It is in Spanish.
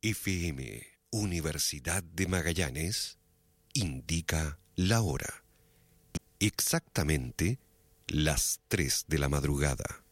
FM, Universidad de Magallanes, indica la hora. Exactamente las 3 de la madrugada.